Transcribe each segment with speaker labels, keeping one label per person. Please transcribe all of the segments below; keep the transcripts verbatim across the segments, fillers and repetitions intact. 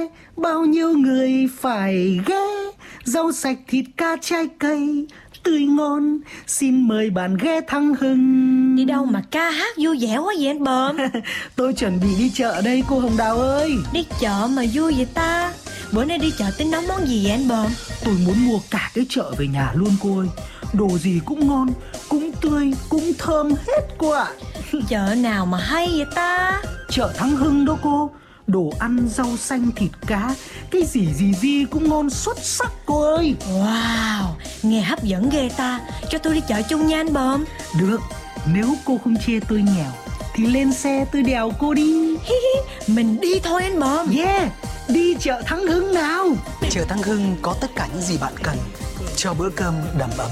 Speaker 1: ghe, bao nhiêu người phải ghé. Rau sạch thịt cá trái cây tươi ngon, xin mời bạn ghé Thắng Hưng.
Speaker 2: Đi đâu mà ca hát vui vẻ quá vậy anh Bờm?
Speaker 1: Tôi chuẩn bị đi chợ đây cô Hồng Đào ơi.
Speaker 2: Đi chợ mà vui vậy ta? Bữa nay đi chợ tính nấu món gì vậy anh Bờm?
Speaker 1: Tôi muốn mua cả cái chợ về nhà luôn cô ơi. Đồ gì cũng ngon, cũng tươi, cũng thơm hết cô ạ.
Speaker 2: Chợ nào mà hay vậy ta?
Speaker 1: Chợ Thắng Hưng đó cô. Đồ ăn, rau xanh, thịt cá, cái gì gì gì cũng ngon xuất sắc cô ơi.
Speaker 2: Wow, nghe hấp dẫn ghê ta. Cho tôi đi chợ chung nha anh Bờm.
Speaker 1: Được, nếu cô không chê tôi nghèo thì lên xe tôi đèo cô đi.
Speaker 2: Mình đi thôi anh Bờm.
Speaker 1: Yeah, đi chợ Thắng Hưng nào. Chợ Thắng Hưng có tất cả những gì bạn cần cho bữa cơm đầm ấm.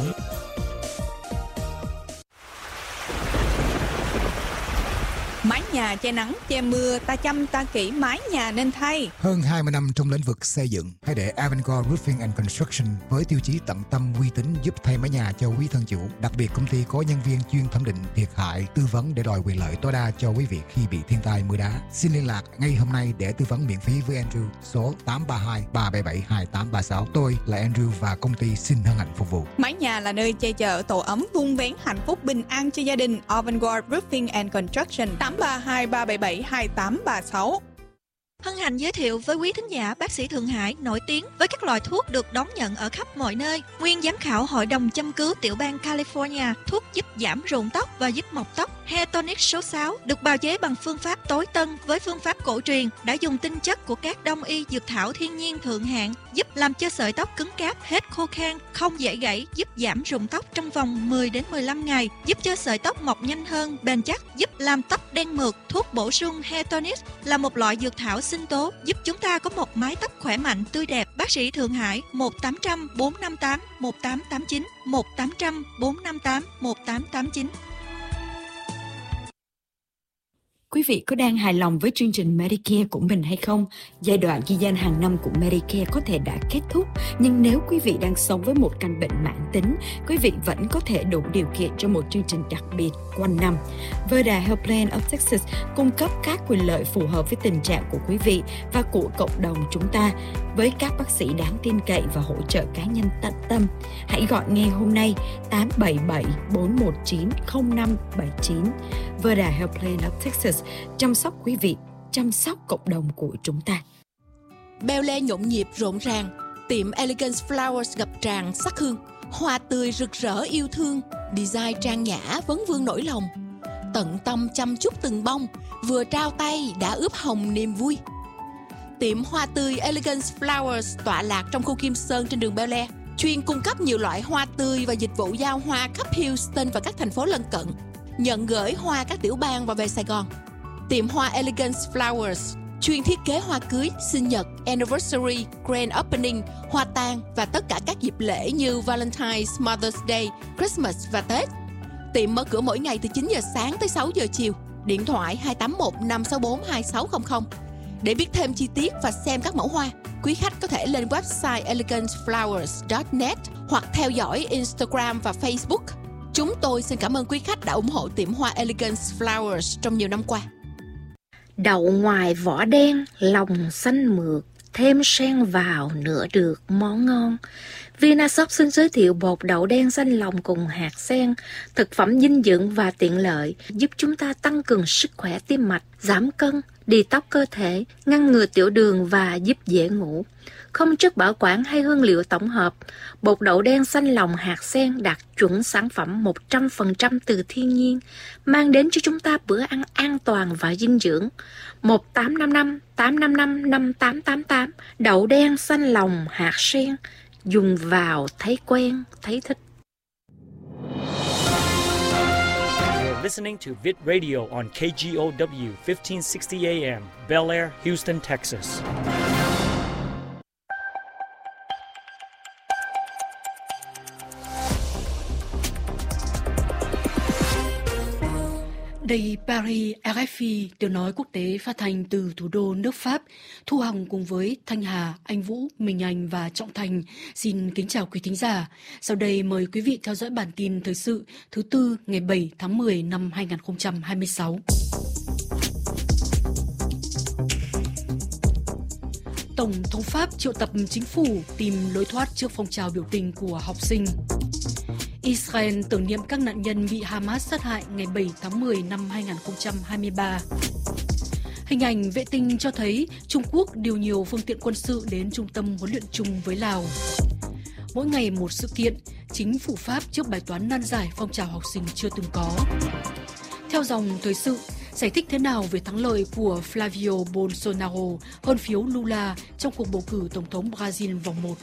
Speaker 3: Mái nhà che nắng, che mưa, ta chăm ta kỹ mái nhà nên thay.
Speaker 4: Hơn hai mươi năm trong lĩnh vực xây dựng, hãy để Avantgarde Roofing and Construction với tiêu chí tận tâm uy tín giúp thay mái nhà cho quý thân chủ. Đặc biệt công ty có nhân viên chuyên thẩm định thiệt hại, tư vấn để đòi quyền lợi tối đa cho quý vị khi bị thiên tai mưa đá. Xin liên lạc ngay hôm nay để tư vấn miễn phí với Andrew số tám ba hai ba bảy bảy hai tám ba sáu. Tôi là Andrew và công ty xin hân hạnh phục vụ.
Speaker 3: Mái nhà là nơi che chở tổ ấm vun vén hạnh phúc bình an cho gia đình. Avantgarde Roofing and Construction tám ba hai ba bảy bảy hai tám ba sáu.
Speaker 5: Hân hạnh giới thiệu với quý thính giả bác sĩ Thượng Hải nổi tiếng với các loại thuốc được đón nhận ở khắp mọi nơi. Nguyên giám khảo Hội đồng châm cứu tiểu bang California, thuốc giúp giảm rụng tóc và giúp mọc tóc. Hair Tonic số sáu được bào chế bằng phương pháp tối tân với phương pháp cổ truyền, đã dùng tinh chất của các đông y dược thảo thiên nhiên thượng hạng, giúp làm cho sợi tóc cứng cáp, hết khô khan, không dễ gãy, giúp giảm rụng tóc trong vòng mười đến mười lăm ngày, giúp cho sợi tóc mọc nhanh hơn, bền chắc, giúp làm tóc đen mượt. Thuốc bổ sung Hair Tonic là một loại dược thảo sinh tố giúp chúng ta có một mái tóc khỏe mạnh, tươi đẹp. Bác sĩ Thượng Hải một tám không không bốn năm tám một tám tám chín một tám không không bốn năm tám một tám tám chín.
Speaker 6: Quý vị có đang hài lòng với chương trình Medicare của mình hay không? Giai đoạn ghi danh hàng năm của Medicare có thể đã kết thúc, nhưng nếu quý vị đang sống với một căn bệnh mãn tính, quý vị vẫn có thể đủ điều kiện cho một chương trình đặc biệt quanh năm. Verda Health Plan of Texas cung cấp các quyền lợi phù hợp với tình trạng của quý vị và của cộng đồng chúng ta, với các bác sĩ đáng tin cậy và hỗ trợ cá nhân tận tâm. Hãy gọi ngay hôm nay tám bảy bảy bốn một chín không năm bảy chín. Verda Health Plan of Texas, chăm sóc quý vị, chăm sóc cộng đồng của chúng ta.
Speaker 7: Bel Le nhộn nhịp rộn ràng, tiệm Elegance Flowers ngập tràn sắc hương, hoa tươi rực rỡ yêu thương, design trang nhã vấn vương nỗi lòng. Tận tâm chăm chút từng bông, vừa trao tay đã ướp hồng niềm vui. Tiệm hoa tươi Elegance Flowers tọa lạc trong khu Kim Sơn trên đường Bel Le, chuyên cung cấp nhiều loại hoa tươi và dịch vụ giao hoa khắp Houston và các thành phố lân cận. Nhận gửi hoa các tiểu bang và về Sài Gòn. Tiệm hoa Elegance Flowers chuyên thiết kế hoa cưới, sinh nhật, anniversary, grand opening, hoa tang và tất cả các dịp lễ như Valentine's, Mother's Day, Christmas và Tết. Tiệm mở cửa mỗi ngày từ chín giờ sáng tới sáu giờ chiều. Điện thoại hai tám một năm sáu bốn hai sáu không không. Để biết thêm chi tiết và xem các mẫu hoa, quý khách có thể lên website elegance flowers chấm net hoặc theo dõi Instagram và Facebook. Chúng tôi xin cảm ơn quý khách đã ủng hộ tiệm hoa Elegance Flowers trong nhiều năm qua.
Speaker 8: Đậu ngoài vỏ đen, lòng xanh mượt, thêm sen vào nữa được món ngon. Vinashop xin giới thiệu bột đậu đen xanh lòng cùng hạt sen, thực phẩm dinh dưỡng và tiện lợi, giúp chúng ta tăng cường sức khỏe tim mạch, giảm cân, detox cơ thể, ngăn ngừa tiểu đường và giúp dễ ngủ. Không chất bảo quản hay hương liệu tổng hợp, bột đậu đen xanh lòng hạt sen đạt chuẩn sản phẩm một trăm phần trăm từ thiên nhiên, mang đến cho chúng ta bữa ăn an toàn và dinh dưỡng. Một tám năm năm tám năm năm năm tám tám tám, đậu đen xanh lòng hạt sen, dùng vào thấy quen, thấy thích.
Speaker 9: You're listening to Vit Radio on K G O W fifteen sixty A M, Bel Air, Houston, Texas.
Speaker 10: Đây Paris, R F I, tiếng nói quốc tế phát thanh từ thủ đô nước Pháp. Thu Hằng cùng với Thanh Hà, Anh Vũ, Minh Anh và Trọng Thành xin kính chào quý thính giả. Sau đây mời quý vị theo dõi bản tin thời sự thứ tư ngày bảy tháng mười năm hai nghìn không trăm hai mươi sáu. Tổng thống Pháp triệu tập chính phủ tìm lối thoát trước phong trào biểu tình của học sinh. Israel tưởng niệm các nạn nhân bị Hamas sát hại ngày bảy tháng mười năm hai nghìn không trăm hai mươi ba. Hình ảnh vệ tinh cho thấy Trung Quốc điều nhiều phương tiện quân sự đến trung tâm huấn luyện chung với Lào. Mỗi ngày một sự kiện, chính phủ Pháp trước bài toán nan giải phong trào học sinh chưa từng có. Theo dòng thời sự, giải thích thế nào về thắng lợi của Flavio Bolsonaro hơn phiếu Lula trong cuộc bầu cử Tổng thống Brazil vòng một.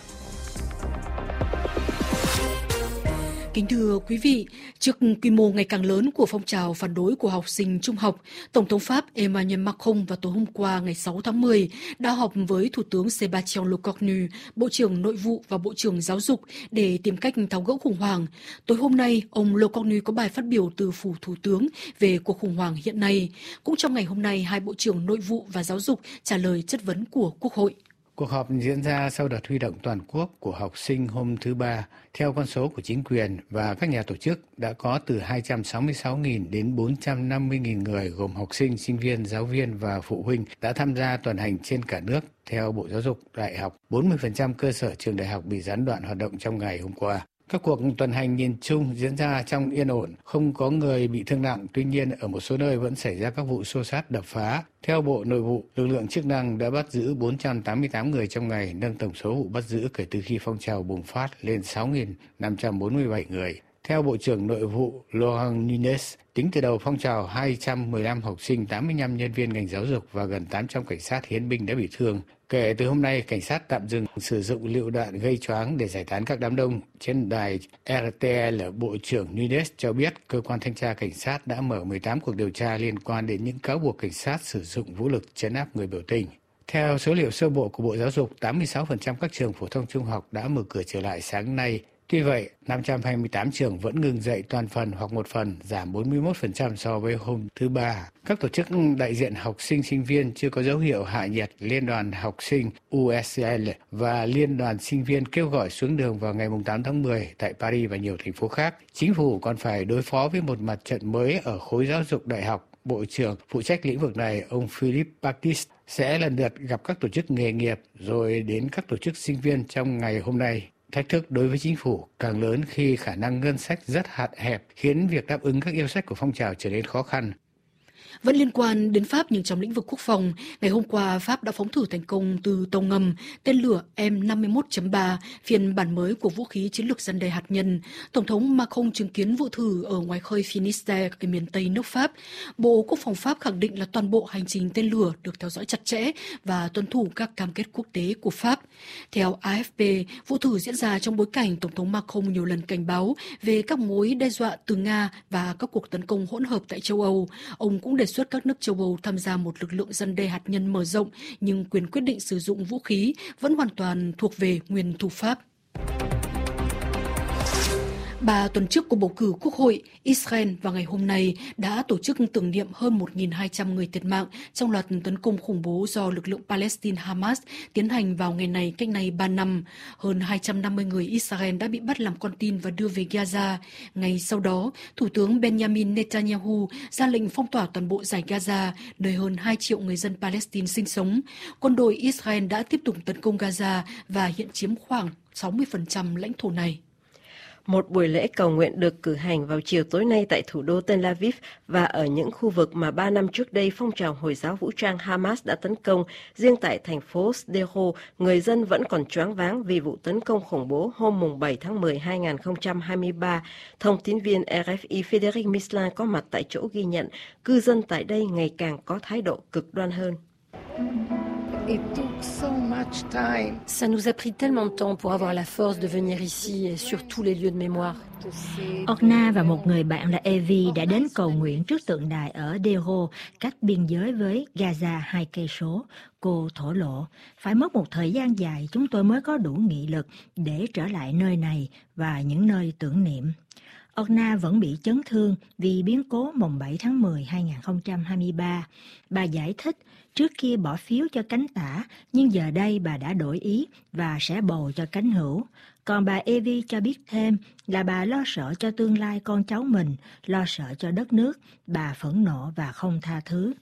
Speaker 10: Kính thưa quý vị, trước quy mô ngày càng lớn của phong trào phản đối của học sinh trung học, Tổng thống Pháp Emmanuel Macron vào tối hôm qua ngày sáu tháng mười đã họp với Thủ tướng Sébastien Lecornu, Bộ trưởng Nội vụ và Bộ trưởng Giáo dục để tìm cách tháo gỡ khủng hoảng. Tối hôm nay, ông Lecornu có bài phát biểu từ phủ Thủ tướng về cuộc khủng hoảng hiện nay. Cũng trong ngày hôm nay, hai Bộ trưởng Nội vụ và Giáo dục trả lời chất vấn của Quốc hội.
Speaker 11: Cuộc họp diễn ra sau đợt huy động toàn quốc của học sinh hôm thứ Ba. Theo con số của chính quyền và các nhà tổ chức, đã có từ hai trăm sáu mươi sáu nghìn đến bốn trăm năm mươi nghìn người gồm học sinh, sinh viên, giáo viên và phụ huynh đã tham gia tuần hành trên cả nước. Theo Bộ Giáo dục Đại học, bốn mươi phần trăm cơ sở trường đại học bị gián đoạn hoạt động trong ngày hôm qua. Các cuộc tuần hành nhìn chung diễn ra trong yên ổn, không có người bị thương nặng, tuy nhiên ở một số nơi vẫn xảy ra các vụ xô xát đập phá. Theo Bộ Nội vụ, lực lượng chức năng đã bắt giữ bốn trăm tám mươi tám người trong ngày, nâng tổng số vụ bắt giữ kể từ khi phong trào bùng phát lên sáu nghìn năm trăm bốn mươi bảy người. Theo Bộ trưởng Nội vụ Laurent Nunez, tính từ đầu phong trào, hai trăm mười lăm học sinh, tám mươi lăm nhân viên ngành giáo dục và gần tám trăm cảnh sát hiến binh đã bị thương. Kể từ hôm nay, cảnh sát tạm dừng sử dụng lựu đạn gây choáng để giải tán các đám đông. Trên đài rờ tê lờ, Bộ trưởng Nunez cho biết cơ quan thanh tra cảnh sát đã mở mười tám cuộc điều tra liên quan đến những cáo buộc cảnh sát sử dụng vũ lực trấn áp người biểu tình. Theo số liệu sơ bộ của Bộ Giáo dục, tám mươi sáu phần trăm các trường phổ thông trung học đã mở cửa trở lại sáng nay. Tuy vậy, năm trăm hai mươi tám trường vẫn ngừng dạy toàn phần hoặc một phần, giảm bốn mươi mốt phần trăm so với hôm thứ Ba. Các tổ chức đại diện học sinh sinh viên chưa có dấu hiệu hạ nhiệt. Liên đoàn học sinh u ét lờ và Liên đoàn sinh viên kêu gọi xuống đường vào ngày tám tháng mười tại Paris và nhiều thành phố khác. Chính phủ còn phải đối phó với một mặt trận mới ở khối giáo dục đại học. Bộ trưởng phụ trách lĩnh vực này, ông Philippe Baptiste, sẽ lần lượt gặp các tổ chức nghề nghiệp rồi đến các tổ chức sinh viên trong ngày hôm nay. Thách thức đối với chính phủ càng lớn khi khả năng ngân sách rất hạn hẹp, khiến việc đáp ứng các yêu sách của phong trào trở nên khó khăn.
Speaker 10: Vẫn liên quan đến Pháp nhưng trong lĩnh vực quốc phòng, ngày hôm qua Pháp đã phóng thử thành công từ tàu ngầm tên lửa M năm mươi mốt chấm ba, phiên bản mới của vũ khí chiến lược răn đe hạt nhân. Tổng thống Macron chứng kiến vụ thử ở ngoài khơi Finistère ở miền Tây nước Pháp. Bộ Quốc phòng Pháp khẳng định là toàn bộ hành trình tên lửa được theo dõi chặt chẽ và tuân thủ các cam kết quốc tế của Pháp. Theo a ép pê, vụ thử diễn ra trong bối cảnh Tổng thống Macron nhiều lần cảnh báo về các mối đe dọa từ Nga và các cuộc tấn công hỗn hợp tại châu Âu. Ông cũng đề xuất các nước châu Âu tham gia một lực lượng răn đe hạt nhân mở rộng, nhưng quyền quyết định sử dụng vũ khí vẫn hoàn toàn thuộc về nguyên thủ Pháp. Ba tuần trước cuộc bầu cử Quốc hội, Israel vào ngày hôm nay đã tổ chức tưởng niệm hơn một nghìn hai trăm người thiệt mạng trong loạt tấn công khủng bố do lực lượng Palestine Hamas tiến hành vào ngày này cách nay ba năm. Hơn hai trăm năm mươi người Israel đã bị bắt làm con tin và đưa về Gaza. Ngay sau đó, Thủ tướng Benjamin Netanyahu ra lệnh phong tỏa toàn bộ dải Gaza, nơi hơn hai triệu người dân Palestine sinh sống. Quân đội Israel đã tiếp tục tấn công Gaza và hiện chiếm khoảng sáu mươi phần trăm lãnh thổ này.
Speaker 12: Một buổi lễ cầu nguyện được cử hành vào chiều tối nay tại thủ đô Tel Aviv và ở những khu vực mà ba năm trước đây phong trào Hồi giáo vũ trang Hamas đã tấn công. Riêng tại thành phố Sderot, người dân vẫn còn choáng váng vì vụ tấn công khủng bố hôm bảy tháng mười hai nghìn không trăm hai mươi ba. Thông tín viên rờ ép i Frédéric Mislin có mặt tại chỗ ghi nhận, cư dân tại đây ngày càng có thái độ cực đoan hơn.
Speaker 10: Ça nous a pris tellement de temps pour avoir la force de venir ici et sur tous les lieux de mémoire.
Speaker 2: Orna và một người bạn là Evie đã đến cầu nguyện trước tượng đài ở Dero, cách biên giới với Gaza hai cây số. Cô thổ lộ, phải mất một thời gian dài chúng tôi mới có đủ nghị lực để trở lại nơi này và những nơi tưởng niệm. Orna vẫn bị chấn thương vì biến cố mùng bảy tháng mười hai nghìn không trăm hai mươi ba. Bà giải thích, trước kia bỏ phiếu cho cánh tả, nhưng giờ đây bà đã đổi ý và sẽ bầu cho cánh hữu. Còn bà Evie cho biết thêm là bà lo sợ cho tương lai con cháu mình, lo sợ cho đất nước, bà phẫn nộ và không tha thứ.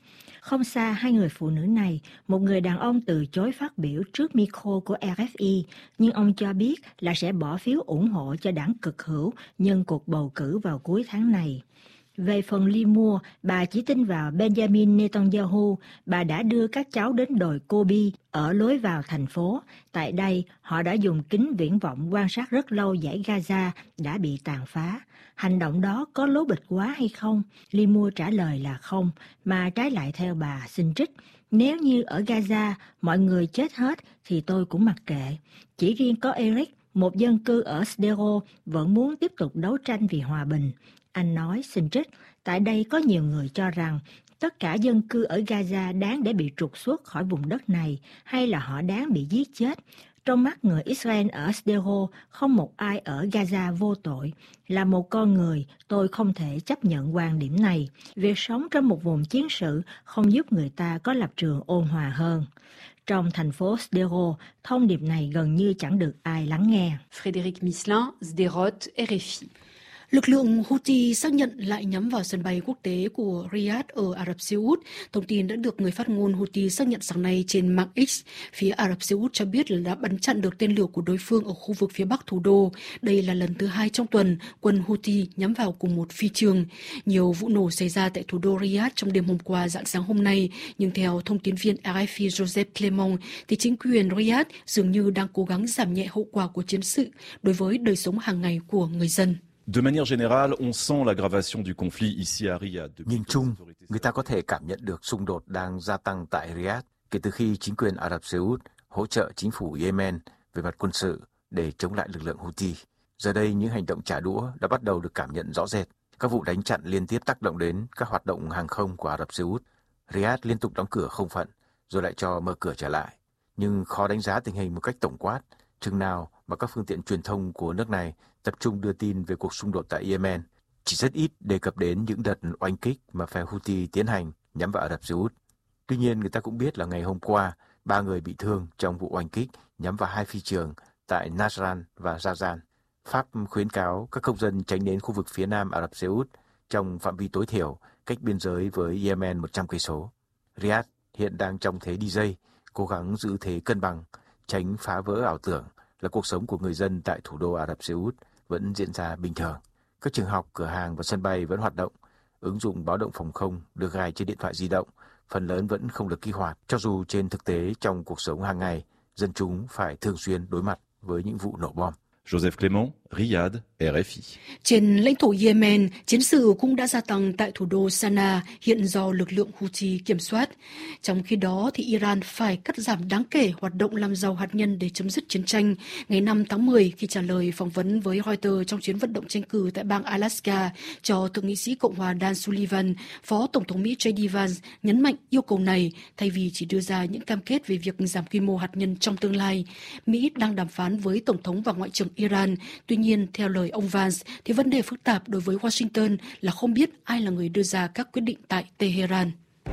Speaker 2: Không xa hai người phụ nữ này, một người đàn ông từ chối phát biểu trước micro của rờ ép i, nhưng ông cho biết là sẽ bỏ phiếu ủng hộ cho đảng cực hữu nhân cuộc bầu cử vào cuối tháng này. Về phần Lee Moore, bà chỉ tin vào Benjamin Netanyahu. Bà đã đưa các cháu đến đồi Kobi ở lối vào thành phố. Tại đây, họ đã dùng kính viễn vọng quan sát rất lâu dãy Gaza đã bị tàn phá. Hành động đó có lố bịch quá hay không? Lee Moore trả lời là không, mà trái lại theo bà xin trích. Nếu như ở Gaza mọi người chết hết thì tôi cũng mặc kệ. Chỉ riêng có Eric, một dân cư ở Sderot, vẫn muốn tiếp tục đấu tranh vì hòa bình. Anh nói xin trích, tại đây có nhiều người cho rằng tất cả dân cư ở Gaza đáng để bị trục xuất khỏi vùng đất này hay là họ đáng bị giết chết. Trong mắt người Israel ở Sderot, không một ai ở Gaza vô tội. Là một con người, tôi không thể chấp nhận quan điểm này. Việc sống trong một vùng chiến sự không giúp người ta có lập trường ôn hòa hơn. Trong thành phố Sderot, thông điệp này gần như chẳng được ai lắng nghe.
Speaker 10: Frédéric Misselin, Sderot, rờ ép i. Lực lượng Houthi xác nhận lại nhắm vào sân bay quốc tế của Riyadh ở Ả Rập Xê Út. Thông tin đã được người phát ngôn Houthi xác nhận sáng nay trên mạng X. Phía Ả Rập Xê Út cho biết là đã bắn chặn được tên lửa của đối phương ở khu vực phía bắc thủ đô. Đây là lần thứ hai trong tuần quân Houthi nhắm vào cùng một phi trường. Nhiều vụ nổ xảy ra tại thủ đô Riyadh trong đêm hôm qua rạng sáng hôm nay, nhưng theo thông tin viên rờ ép i Joseph Clement thì chính quyền Riyadh dường như đang cố gắng giảm nhẹ hậu quả của chiến sự đối với đời sống hàng ngày của người dân.
Speaker 13: De manière générale, on sent l'aggravation du conflit ici à Riyad.
Speaker 14: Nhìn chung, người ta có thể cảm nhận được xung đột đang gia tăng tại Riyadh kể từ khi chính quyền Ả Rập Xê Út hỗ trợ chính phủ Yemen về mặt quân sự để chống lại lực lượng Houthi. Giờ đây, những hành động trả đũa đã bắt đầu được cảm nhận rõ rệt. Các vụ đánh chặn liên tiếp tác động đến các hoạt động hàng không của Ả Rập Xê Út. Riyadh liên tục đóng cửa không phận, rồi lại cho mở cửa trở lại. Nhưng khó đánh giá tình hình một cách tổng quát, chừng nào mà các phương tiện truyền thông của nước này tập trung đưa tin về cuộc xung đột tại Yemen, chỉ rất ít đề cập đến những đợt oanh kích mà phe Houthi tiến hành nhắm vào Ả Rập Xê Út. Tuy nhiên, người ta cũng biết là ngày hôm qua, ba người bị thương trong vụ oanh kích nhắm vào hai phi trường tại Najran và Jazan. Pháp khuyến cáo các công dân tránh đến khu vực phía nam Ả Rập Xê Út trong phạm vi tối thiểu cách biên giới với Yemen một trăm cây số. Riyadh hiện đang trong thế đi dây, cố gắng giữ thế cân bằng, tránh phá vỡ ảo tưởng là cuộc sống của người dân tại thủ đô Ả Rập Xê Út vẫn diễn ra bình thường. Các trường học, cửa hàng và sân bay vẫn hoạt động. Ứng dụng báo động phòng không được gài trên điện thoại di động, phần lớn vẫn không được kích hoạt, cho dù trên thực tế trong cuộc sống hàng ngày, dân chúng phải thường xuyên đối mặt với những vụ nổ bom.
Speaker 13: Joseph Clement, Riyadh, rờ ép i.
Speaker 10: Trên lãnh thổ Yemen, chiến sự cũng đã gia tăng tại thủ đô Sanaa, hiện do lực lượng Houthi kiểm soát. Trong khi đó, thì Iran phải cắt giảm đáng kể hoạt động làm giàu hạt nhân để chấm dứt chiến tranh. Ngày năm tháng mười, khi trả lời phỏng vấn với Reuters trong chuyến vận động tranh cử tại bang Alaska cho thượng nghị sĩ Cộng hòa Dan Sullivan, Phó Tổng thống Mỹ J D Vance nhấn mạnh yêu cầu này thay vì chỉ đưa ra những cam kết về việc giảm quy mô hạt nhân trong tương lai. Mỹ đang đàm phán với Tổng thống và Ngoại trưởng Iran. Tuy nhiên, theo lời ông Vance, thì vấn đề phức tạp đối với Washington là không biết ai là người đưa ra các quyết định tại Tehran.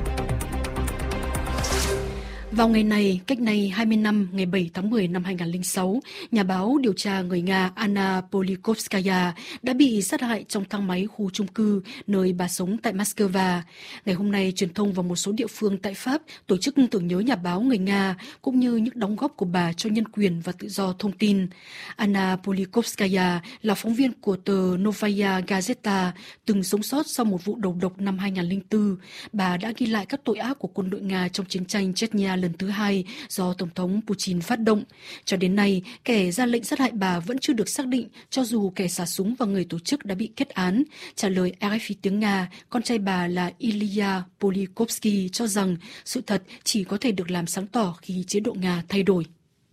Speaker 10: Vào ngày này, cách nay hai mươi năm, ngày bảy tháng mười năm hai nghìn không trăm lẻ sáu, nhà báo điều tra người Nga Anna Politkovskaya đã bị sát hại trong thang máy khu chung cư nơi bà sống tại Moscow. Ngày hôm nay, truyền thông và một số địa phương tại Pháp tổ chức tưởng nhớ nhà báo người Nga cũng như những đóng góp của bà cho nhân quyền và tự do thông tin. Anna Politkovskaya là phóng viên của tờ Novaya Gazeta, từng sống sót sau một vụ đầu độc năm hai nghìn không trăm lẻ bốn. Bà đã ghi lại các tội ác của quân đội Nga trong chiến tranh Chechnya lần thứ hai do Tổng thống Putin phát động. Cho đến nay, kẻ ra lệnh sát hại bà vẫn chưa được xác định, cho dù kẻ xả súng và người tổ chức đã bị kết án. Trả lời rờ ép i tiếng Nga, con trai bà là Ilya Polikovsky cho rằng sự thật chỉ có thể được làm sáng tỏ khi chế độ Nga thay đổi.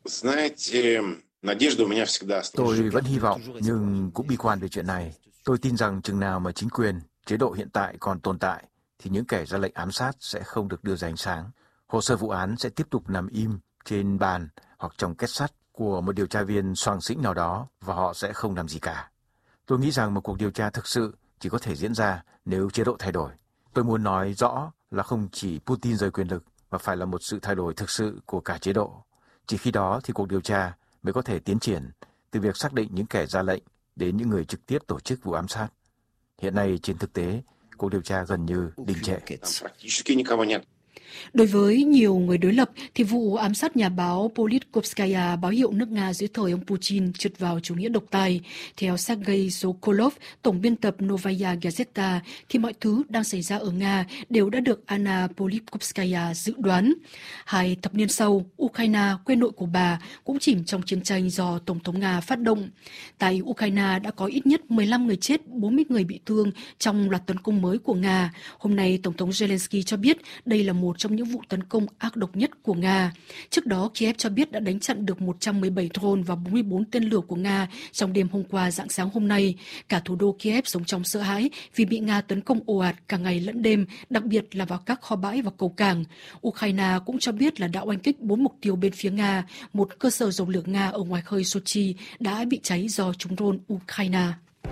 Speaker 14: Tôi vẫn hy vọng nhưng cũng bi quan về chuyện này. Tôi tin rằng chừng nào mà chính quyền, chế độ hiện tại còn tồn tại, thì những kẻ ra lệnh ám sát sẽ không được đưa ra ánh sáng. Hồ sơ vụ án sẽ tiếp tục nằm im trên bàn hoặc trong két sắt của một điều tra viên soàng xĩnh nào đó và họ sẽ không làm gì cả. Tôi nghĩ rằng một cuộc điều tra thực sự chỉ có thể diễn ra nếu chế độ thay đổi. Tôi muốn nói rõ là không chỉ Putin rời quyền lực mà phải là một sự thay đổi thực sự của cả chế độ. Chỉ khi đó thì cuộc điều tra mới có thể tiến triển từ việc xác định những kẻ ra lệnh đến những người trực tiếp tổ chức vụ ám sát. Hiện nay trên thực tế, cuộc điều tra gần như đình trệ.
Speaker 10: Đối với nhiều người đối lập, thì vụ ám sát nhà báo Politkovskaya, báo hiệu nước Nga dưới thời ông Putin, trượt vào chủ nghĩa độc tài. Theo Sergei Sokolov, tổng biên tập Novaya Gazeta, thì mọi thứ đang xảy ra ở Nga đều đã được Anna Politkovskaya dự đoán. Hai thập niên sau, Ukraine, quê nội của bà, cũng chìm trong chiến tranh do Tổng thống Nga phát động. Tại Ukraine đã có ít nhất mười lăm người chết, bốn mươi người bị thương trong loạt tấn công mới của Nga. Hôm nay, Tổng thống Zelensky cho biết đây là một trong những vụ tấn công ác độc nhất của Nga. Trước đó, Kiev cho biết đã đánh chặn được một trăm mười bảy drone và bốn mươi bốn tên lửa của Nga trong đêm hôm qua rạng sáng hôm nay. Cả thủ đô Kiev sống trong sợ hãi vì bị Nga tấn công ồ ạt cả ngày lẫn đêm, đặc biệt là vào các kho bãi và cầu cảng. Ukraine cũng cho biết là đã oanh kích bốn mục tiêu bên phía Nga. Một cơ sở dầu lửa Nga ở ngoài khơi Sochi đã bị cháy do trúng drone Ukraine.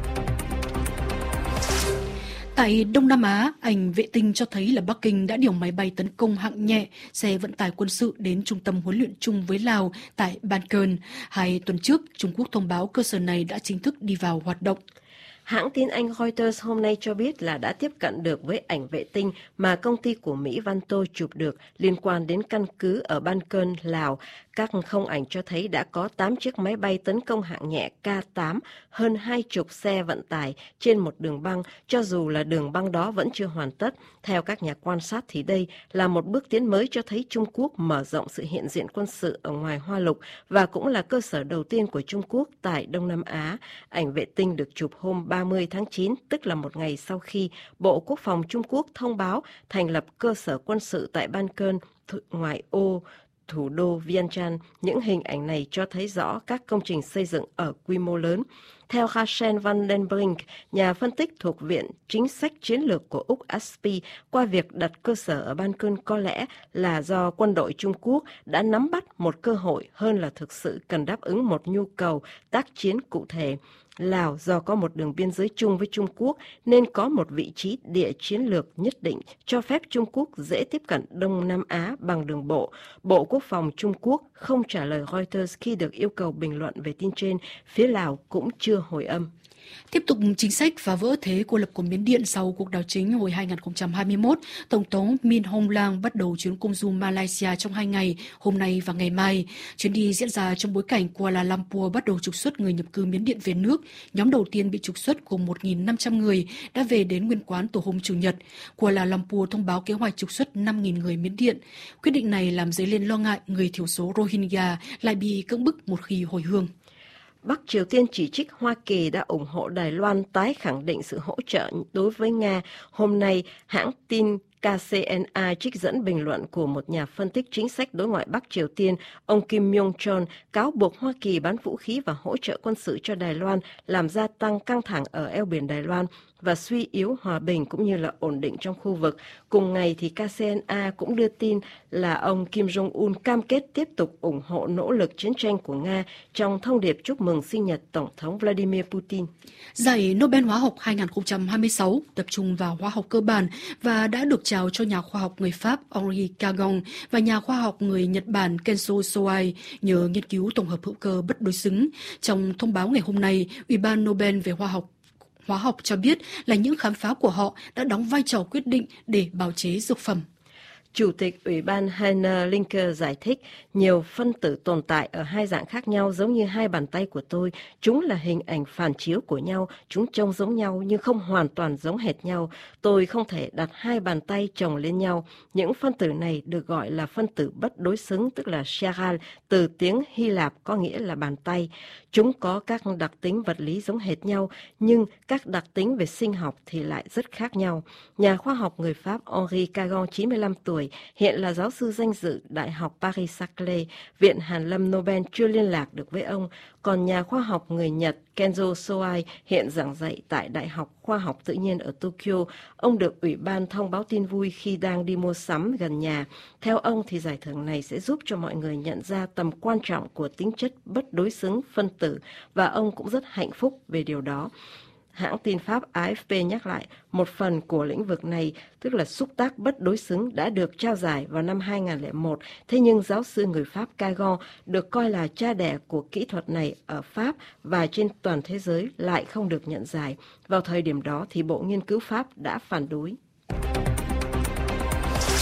Speaker 10: Tại Đông Nam Á, ảnh vệ tinh cho thấy là Bắc Kinh đã điều máy bay tấn công hạng nhẹ, xe vận tải quân sự đến trung tâm huấn luyện chung với Lào tại Ban Cơn. Hai tuần trước, Trung Quốc thông báo cơ sở này đã chính thức đi vào hoạt động.
Speaker 12: Hãng tin Anh Reuters hôm nay cho biết là đã tiếp cận được với ảnh vệ tinh mà công ty của Mỹ Vanto chụp được liên quan đến căn cứ ở Ban Cơn, Lào. Các không ảnh cho thấy đã có tám chiếc máy bay tấn công hạng nhẹ K tám, hơn hai chục xe vận tải trên một đường băng, cho dù là đường băng đó vẫn chưa hoàn tất. Theo các nhà quan sát thì đây là một bước tiến mới cho thấy Trung Quốc mở rộng sự hiện diện quân sự ở ngoài Hoa Lục và cũng là cơ sở đầu tiên của Trung Quốc tại Đông Nam Á. Ảnh vệ tinh được chụp hôm ba mươi tháng chín, tức là một ngày sau khi Bộ Quốc phòng Trung Quốc thông báo thành lập cơ sở quân sự tại Ban Cơn, ngoại ô thủ đô Vientiane. Những hình ảnh này cho thấy rõ các công trình xây dựng ở quy mô lớn. Theo Rachel van den Brink, nhà phân tích thuộc Viện Chính sách Chiến lược của Úc a ét pê, qua việc đặt cơ sở ở Ban Cơn có lẽ là do quân đội Trung Quốc đã nắm bắt một cơ hội hơn là thực sự cần đáp ứng một nhu cầu tác chiến cụ thể. Lào do có một đường biên giới chung với Trung Quốc nên có một vị trí địa chiến lược nhất định cho phép Trung Quốc dễ tiếp cận Đông Nam Á bằng đường bộ. Bộ Quốc phòng Trung Quốc không trả lời Reuters khi được yêu cầu bình luận về tin trên, phía Lào cũng chưa hồi âm.
Speaker 10: Tiếp tục chính sách phá vỡ thế cô lập của Miến Điện sau cuộc đảo chính hồi hai nghìn không trăm hai mươi mốt, Tổng thống Min Aung Hlaing bắt đầu chuyến công du Malaysia trong hai ngày, hôm nay và ngày mai. Chuyến đi diễn ra trong bối cảnh Kuala Lumpur bắt đầu trục xuất người nhập cư Miến Điện về nước. Nhóm đầu tiên bị trục xuất gồm một nghìn năm trăm người đã về đến nguyên quán từ hôm Chủ nhật. Kuala Lumpur thông báo kế hoạch trục xuất năm nghìn người Miến Điện. Quyết định này làm dấy lên lo ngại người thiểu số Rohingya lại bị cưỡng bức một khi hồi hương.
Speaker 12: Bắc Triều Tiên chỉ trích Hoa Kỳ đã ủng hộ Đài Loan tái khẳng định sự hỗ trợ đối với Nga. Hôm nay, hãng tin ca xê en a trích dẫn bình luận của một nhà phân tích chính sách đối ngoại Bắc Triều Tiên, ông Kim Myong-chol, cáo buộc Hoa Kỳ bán vũ khí và hỗ trợ quân sự cho Đài Loan, làm gia tăng căng thẳng ở eo biển Đài Loan và suy yếu hòa bình cũng như là ổn định trong khu vực. Cùng ngày thì ca xê en a cũng đưa tin là ông Kim Jong-un cam kết tiếp tục ủng hộ nỗ lực chiến tranh của Nga trong thông điệp chúc mừng sinh nhật Tổng thống Vladimir Putin.
Speaker 10: Giải Nobel Hóa học hai nghìn không trăm hai mươi sáu tập trung vào hóa học cơ bản và đã được trao cho nhà khoa học người Pháp Henri Cagon và nhà khoa học người Nhật Bản Kenzo Soai nhờ nghiên cứu tổng hợp hữu cơ bất đối xứng. Trong thông báo ngày hôm nay, Ủy ban Nobel về hóa học Hóa học cho biết là những khám phá của họ đã đóng vai trò quyết định để bào chế dược phẩm.
Speaker 12: Chủ tịch Ủy ban Heiner Linker giải thích, nhiều phân tử tồn tại ở hai dạng khác nhau giống như hai bàn tay của tôi. Chúng là hình ảnh phản chiếu của nhau, chúng trông giống nhau nhưng không hoàn toàn giống hệt nhau. Tôi không thể đặt hai bàn tay chồng lên nhau. Những phân tử này được gọi là phân tử bất đối xứng, tức là chiral, từ tiếng Hy Lạp có nghĩa là bàn tay. Chúng có các đặc tính vật lý giống hệt nhau, nhưng các đặc tính về sinh học thì lại rất khác nhau. Nhà khoa học người Pháp Henri Cagon, chín mươi lăm tuổi, hiện là giáo sư danh dự Đại học Paris-Saclay. Viện Hàn lâm Nobel chưa liên lạc được với ông. Còn nhà khoa học người Nhật Kenzo Soai hiện giảng dạy tại Đại học Khoa học Tự nhiên ở Tokyo. Ông được Ủy ban thông báo tin vui khi đang đi mua sắm gần nhà. Theo ông thì giải thưởng này sẽ giúp cho mọi người nhận ra tầm quan trọng của tính chất bất đối xứng phân tử và ông cũng rất hạnh phúc về điều đó. Hãng tin Pháp a ép pê nhắc lại một phần của lĩnh vực này, tức là xúc tác bất đối xứng đã được trao giải vào năm hai nghìn không trăm lẻ một. Thế nhưng giáo sư người Pháp Cagon được coi là cha đẻ của kỹ thuật này ở Pháp và trên toàn thế giới lại không được nhận giải. Vào thời điểm đó thì Bộ Nghiên cứu Pháp đã phản đối.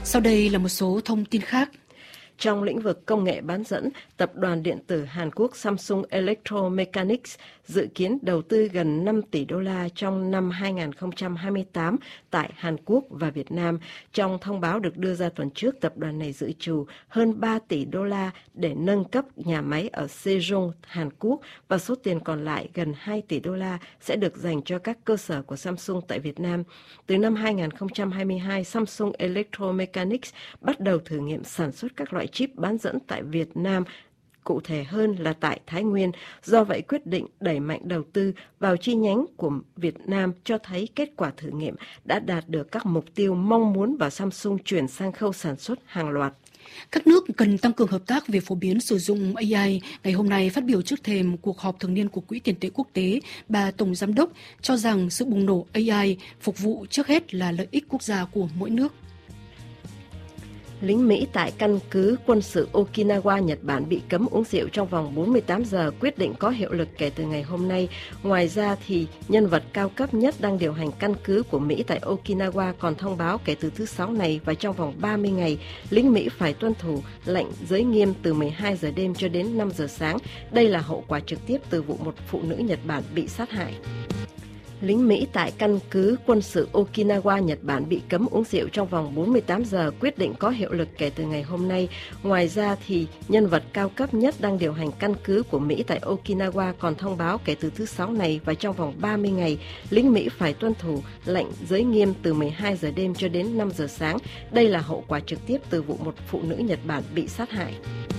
Speaker 10: Sau đây là một số thông tin khác.
Speaker 12: Trong lĩnh vực công nghệ bán dẫn, tập đoàn điện tử Hàn Quốc Samsung Electro-Mechanics dự kiến đầu tư gần năm tỷ đô la trong năm hai không hai tám tại Hàn Quốc và Việt Nam. Trong thông báo được đưa ra tuần trước, tập đoàn này dự trù hơn ba tỷ đô la để nâng cấp nhà máy ở Sejong, Hàn Quốc, và số tiền còn lại gần hai tỷ đô la sẽ được dành cho các cơ sở của Samsung tại Việt Nam. Từ năm hai không hai hai, Samsung Electro-Mechanics bắt đầu thử nghiệm sản xuất các loại chip bán dẫn tại Việt Nam, cụ thể hơn là tại Thái Nguyên. Do vậy, quyết định đẩy mạnh đầu tư vào chi nhánh của Việt Nam cho thấy kết quả thử nghiệm đã đạt được các mục tiêu mong muốn và Samsung chuyển sang khâu sản xuất hàng loạt.
Speaker 10: Các nước cần tăng cường hợp tác về phổ biến sử dụng a i. Ngày hôm nay, phát biểu trước thềm cuộc họp thường niên của Quỹ tiền tệ quốc tế, bà Tổng Giám đốc cho rằng sự bùng nổ a i phục vụ trước hết là lợi ích quốc gia của mỗi nước.
Speaker 12: Lính Mỹ tại căn cứ quân sự Okinawa, Nhật Bản bị cấm uống rượu trong vòng bốn mươi tám giờ, quyết định có hiệu lực kể từ ngày hôm nay. Ngoài ra thì nhân vật cao cấp nhất đang điều hành căn cứ của Mỹ tại Okinawa còn thông báo kể từ thứ Sáu này và trong vòng ba mươi ngày, lính Mỹ phải tuân thủ lệnh giới nghiêm từ mười hai giờ đêm cho đến năm giờ sáng. Đây là hậu quả trực tiếp từ vụ một phụ nữ Nhật Bản bị sát hại. Lính Mỹ tại căn cứ quân sự Okinawa, Nhật Bản bị cấm uống rượu trong vòng bốn mươi tám giờ, quyết định có hiệu lực kể từ ngày hôm nay. Ngoài ra thì nhân vật cao cấp nhất đang điều hành căn cứ của Mỹ tại Okinawa còn thông báo kể từ thứ Sáu này và trong vòng ba mươi ngày, lính Mỹ phải tuân thủ lệnh giới nghiêm từ mười hai giờ đêm cho đến năm giờ sáng. Đây là hậu quả trực tiếp từ vụ một phụ nữ Nhật Bản bị sát hại.